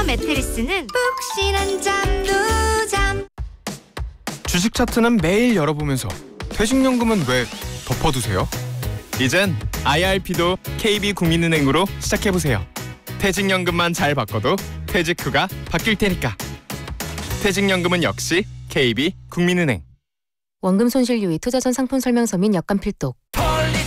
매트리스는 푹신한 잠누잠. 주식 차트는 매일 열어보면서 퇴직연금은 왜 덮어두세요? 이젠 IRP도 KB국민은행으로 시작해보세요. 퇴직연금만 잘 바꿔도 퇴직 후가 바뀔 테니까. 퇴직연금은 역시 KB국민은행. 원금 손실 유의 투자 전 상품 설명서 및 약관 필독.